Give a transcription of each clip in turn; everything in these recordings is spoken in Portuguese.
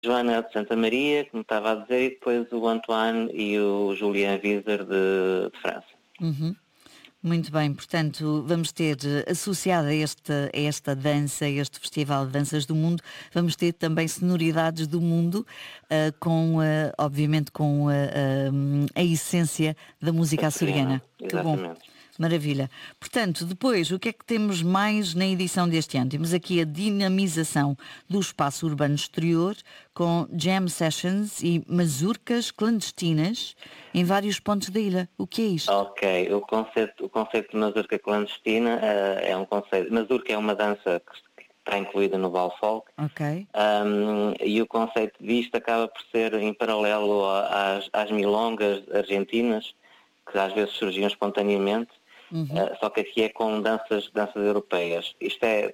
Joana de Santa Maria, como estava a dizer, e depois o Antoine e o Julien Wieser de França. Uhum. Muito bem, portanto, vamos ter associado a esta dança, a este Festival de Danças do Mundo, vamos ter também sonoridades do mundo, obviamente com a essência da música açoriana. Que bom. Exatamente. Maravilha. Portanto, depois, o que é que temos mais na edição deste ano? Temos aqui a dinamização do espaço urbano exterior com jam sessions e mazurcas clandestinas em vários pontos da ilha. O que é isto? Ok, o conceito de mazurca clandestina é um conceito. Mazurca é uma dança que está incluída no bal folk. Ok. E o conceito disto acaba por ser em paralelo às milongas argentinas, que às vezes surgiam espontaneamente. Só que aqui é com danças europeias. Isto é,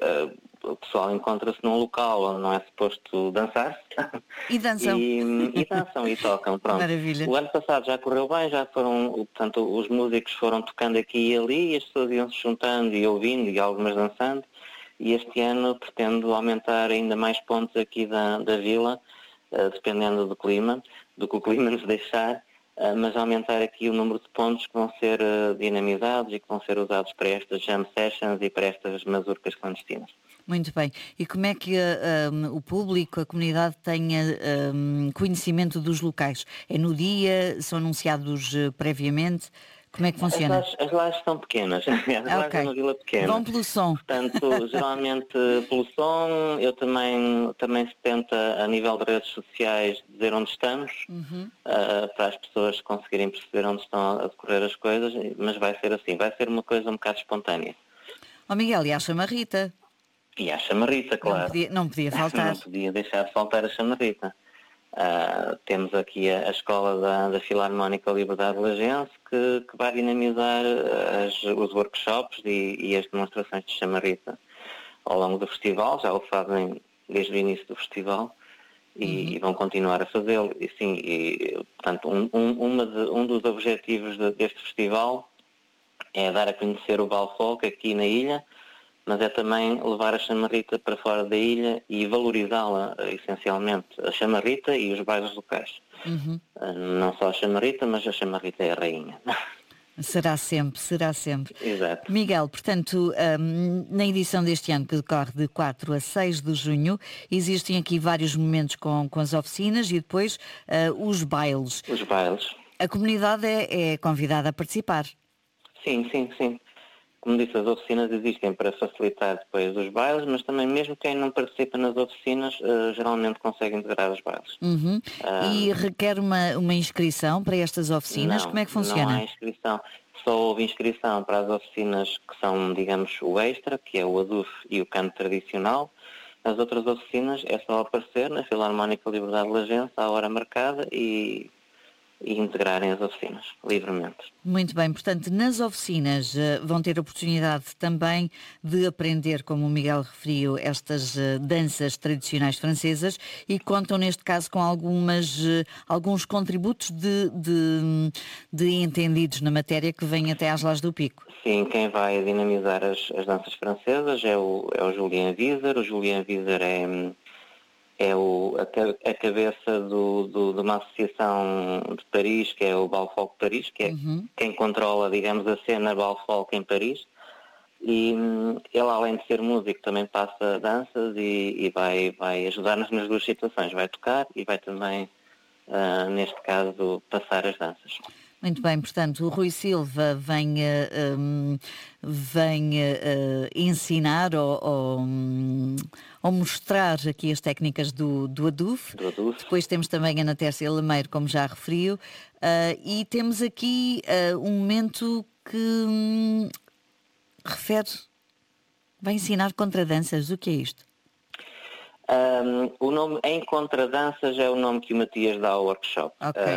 o pessoal encontra-se num local onde não é suposto dançar E dançam. e dançam e tocam, pronto. Maravilha. O ano passado já correu bem, já foram, portanto, os músicos foram tocando aqui e ali e as pessoas iam se juntando e ouvindo e algumas dançando, e este ano pretendo aumentar ainda mais pontos aqui da vila, dependendo do clima, do que o clima nos deixar, mas aumentar aqui o número de pontos que vão ser dinamizados e que vão ser usados para estas jam sessions e para estas mazurcas clandestinas. Muito bem. E como é que o público, a comunidade tenha conhecimento dos locais? É no dia? São anunciados previamente? Como é que funciona? As lajes são pequenas, as lajes é Ok. uma vila pequena. Vão pelo som. Portanto, geralmente pelo som, eu também se tenta, a nível de redes sociais, dizer onde estamos, para as pessoas conseguirem perceber onde estão a decorrer as coisas, mas vai ser assim, vai ser uma coisa um bocado espontânea. Ó Miguel, e a chamarrita? E a chamarrita, claro. Não podia faltar. Não podia deixar de faltar a chamarrita. Temos aqui a escola da Filarmónica Liberdade Lagense que vai dinamizar os workshops e as demonstrações de chamarrita ao longo do festival. Já o fazem desde o início do festival e vão continuar a fazê-lo. E sim, portanto, um dos objetivos deste festival é dar a conhecer o Bal Folk aqui na ilha, mas é também levar a chamarrita para fora da ilha e valorizá-la, essencialmente, a chamarrita e os bailes locais. Não só a chamarrita, mas a chamarrita é a rainha. Será sempre, será sempre. Exato. Miguel, portanto, na edição deste ano, que decorre de 4 a 6 de junho, existem aqui vários momentos com as oficinas e depois os bailes. Os bailes. A comunidade é convidada a participar. Sim, sim, sim. Como disse, as oficinas existem para facilitar depois os bailes, mas também mesmo quem não participa nas oficinas geralmente consegue integrar os bailes. E requer uma inscrição para estas oficinas? Como é que funciona? Não há inscrição. Só houve inscrição para as oficinas que são, digamos, o extra, que é o aduf e o canto tradicional. As outras oficinas é só aparecer na Filarmónica Liberdade Lagense à hora marcada e integrarem as oficinas livremente. Muito bem, portanto, nas oficinas vão ter a oportunidade também de aprender, como o Miguel referiu, estas danças tradicionais francesas e contam, neste caso, com alguns contributos de entendidos na matéria que vêm até às Lajes do Pico. Sim, quem vai dinamizar as danças francesas é o Julien Wieser. O Julien Wieser é a cabeça de uma associação de Paris, que é o Bal Folk Paris, que é quem controla, digamos, a cena Bal Folk em Paris. E ele, além de ser músico, também passa danças e vai ajudar-nos nas duas situações. Vai tocar e vai também, neste caso, passar as danças. Muito bem, portanto, o Rui Silva vem ensinar ou mostrar aqui as técnicas do aduf. Depois temos também a Ana Tércia Lameiro, como já referiu, e temos aqui um momento que vai ensinar contradanças. O que é isto? O nome em contradanças é o nome que o Matias dá ao workshop. Okay.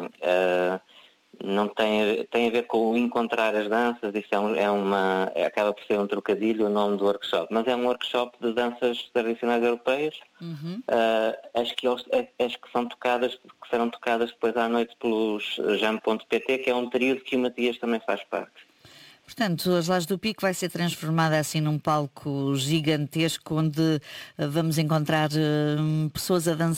Não tem a ver com o encontrar as danças, isso acaba por ser um trocadilho o nome do workshop, mas é um workshop de danças tradicionais europeias, as que são tocadas, que serão tocadas depois à noite pelos jam.pt, que é um período que o Matias também faz parte. Portanto, as Lajes do Pico vai ser transformada assim num palco gigantesco onde vamos encontrar pessoas a dançar